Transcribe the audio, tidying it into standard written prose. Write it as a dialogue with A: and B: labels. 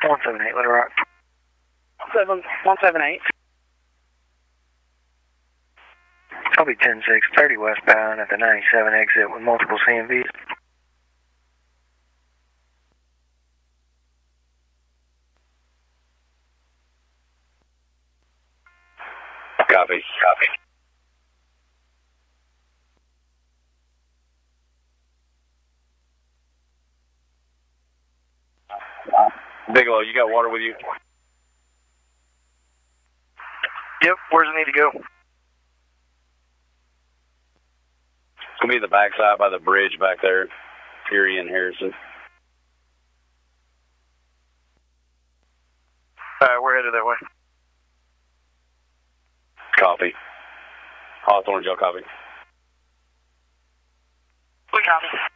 A: 178, Little Rock.
B: 178.
A: Copy 10-6, 30 westbound at the 97 exit with multiple CMVs.
C: Copy. Bigelow, you got water with you?
A: Yep, where's it need to go?
C: It's going to be the backside by the bridge back there, Fury and Harrison.
A: Alright, we're headed that way.
C: Copy. Hawthorne, y'all copy?
B: We copy.